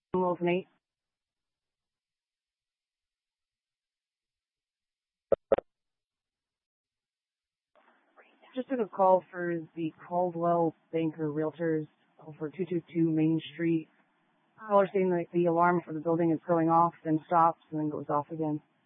Wilson 8. Just took a call for the Caldwell Banker Realtors over 222 Main Street. Caller saying that the alarm for the building is going off, then stops, and then goes off again.